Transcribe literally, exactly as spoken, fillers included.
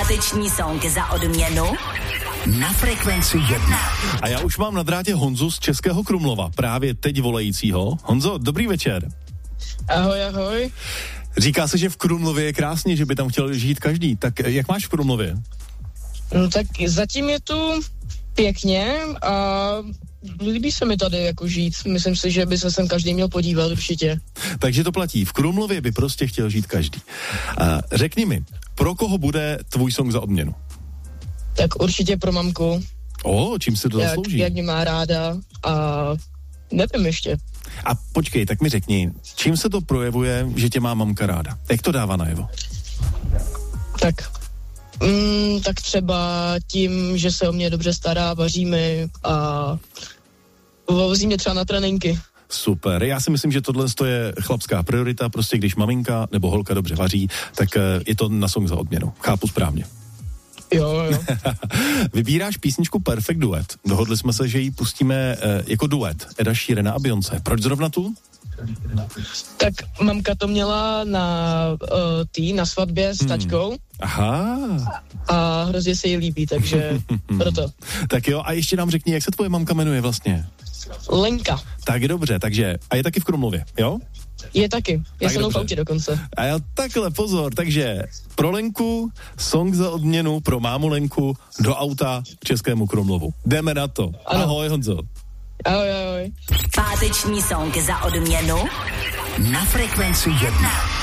Páteční song za odměnu na Frekvenci jedna. A já už mám na drátě Honzu z Českého Krumlova, právě teď volajícího. Honzo, dobrý večer. Ahoj, ahoj. Říká se, že v Krumlově je krásně, že by tam chtěl žít každý. Tak jak máš v Krumlově? No tak zatím je tu pěkně a líbí se mi tady jako žít. Myslím si, že by se sem každý měl podívat určitě. Takže to platí. V Krumlově by prostě chtěl žít každý. A řekni mi, pro koho bude tvůj song za odměnu? Tak určitě pro mamku. O, čím se to jak, zaslouží? Jak mě má ráda a nevím ještě. A počkej, tak mi řekni, čím se to projevuje, že tě má mamka ráda? Jak to dává najevo? Tak, mm, tak třeba tím, že se o mě dobře stará, vaří mi a vozí mě třeba na tréninky. Super, já si myslím, že tohle je chlapská priorita, prostě když maminka nebo holka dobře vaří, tak je to na song za odměnu. Chápu správně. Jo, jo. Vybíráš písničku Perfect Duet. Dohodli jsme se, že ji pustíme eh, jako duet Eda Sheerana a Beyoncé. Proč zrovna tu? Tak mamka to měla na uh, tý, na svatbě s hmm. taťkou. Aha. A hrozně se jí líbí, takže proto. Tak jo, a ještě nám řekni, jak se tvoje mamka jmenuje vlastně? Lenka. Tak dobře, takže, a je taky v Krumlově, jo? Je taky, je se mnou v autě dokonce. A já takhle, pozor, takže pro Lenku, song za odměnu pro mámu Lenku do auta k Českému Krumlovu. Jdeme na to. Ano. Ahoj, Honzo. Ahoj, ahoj. Páteční song za odměnu na Frekvenci jedna.